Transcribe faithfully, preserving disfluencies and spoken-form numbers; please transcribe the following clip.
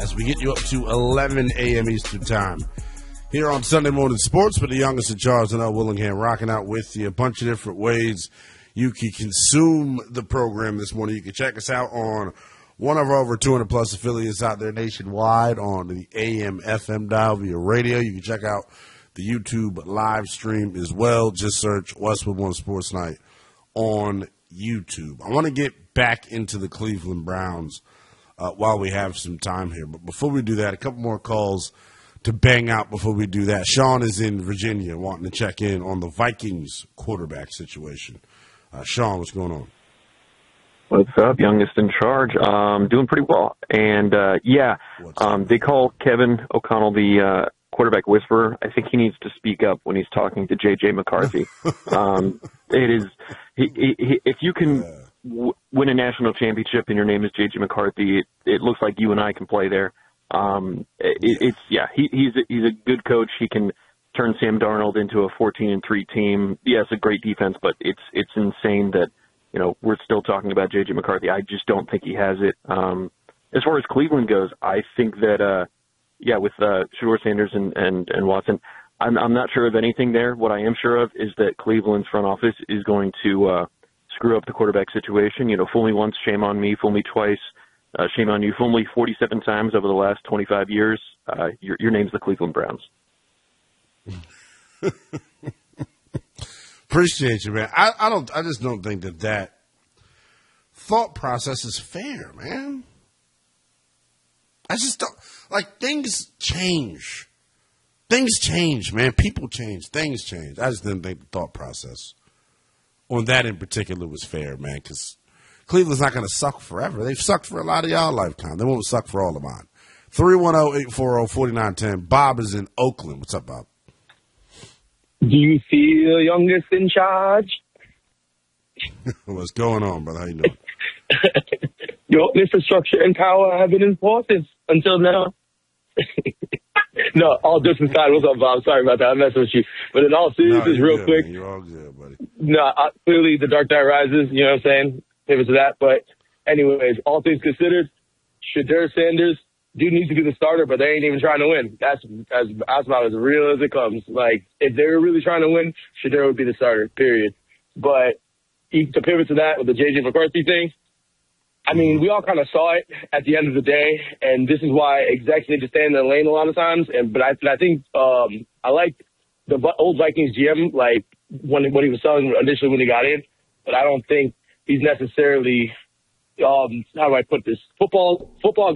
as we get you up to eleven a.m. Eastern Time. Here on Sunday Morning Sports with the youngest in charge, and L. Willingham, rocking out with you a bunch of different ways you can consume the program this morning. You can check us out on one of our over two hundred plus affiliates out there nationwide on the A M F M dial via radio. You can check out the YouTube live stream as well. Just search Westwood One Sports Night on YouTube. I want to get back into the Cleveland Browns uh, while we have some time here. But before we do that, a couple more calls to bang out before we do that. Sean is in Virginia wanting to check in on the Vikings quarterback situation. Uh, Sean, what's going on? What's up, youngest in charge? Um, doing pretty well. And, uh, yeah, um, they call Kevin O'Connell the uh, quarterback whisperer. I think he needs to speak up when he's talking to J J McCarthy. um, it is he, he, he, if you can w- win a national championship and your name is J J McCarthy, it, it looks like you and I can play there. Um, it, it's yeah, he, he's a, he's a good coach. He can turn Sam Darnold into a fourteen and three team. Yes, a great defense, but it's it's insane that you know we're still talking about J J McCarthy. I just don't think he has it. Um, as far as Cleveland goes, I think that uh, yeah, with uh, Shedeur Sanders and, and, and Watson, I'm I'm not sure of anything there. What I am sure of is that Cleveland's front office is going to uh, screw up the quarterback situation. You know, fool me once, shame on me. Fool me twice. Uh, shame on you. Fool me forty-seven times over the last twenty-five years. Uh, your, your name's the Cleveland Browns. Appreciate you, man. I, I don't. I just don't think that that thought process is fair, man. I just don't like things change. Things change, man. People change. Things change. I just didn't think the thought process on that in particular was fair, man. Because Cleveland's not going to suck forever. They've sucked for a lot of y'all lifetime. They won't suck for all of mine. three one zero, eight four zero, four nine one zero. Bob is in Oakland. What's up, Bob? Do you feel youngest in charge? What's going on, brother? How you doing? Your infrastructure and power have been important until now. No, all jokes aside, what's up, Bob? Sorry about that. I messed with you. But in all seriousness, no, real good, quick. Man. You're all good, buddy. No, I, clearly the Dark Knight Rises, you know what I'm saying? Pivot to that. But anyways, all things considered, Shedeur Sanders do need to be the starter, but they ain't even trying to win. That's, that's, that's about as real as it comes. Like, if they were really trying to win, Shedeur would be the starter, period. But to pivot to that with the J J McCarthy thing, I mean, we all kind of saw it at the end of the day, and this is why execs need to stay in their lane a lot of times. And but I, I think um, I like the old Vikings G M, like when what he was selling initially when he got in, but I don't think he's necessarily um, how do I put this football football.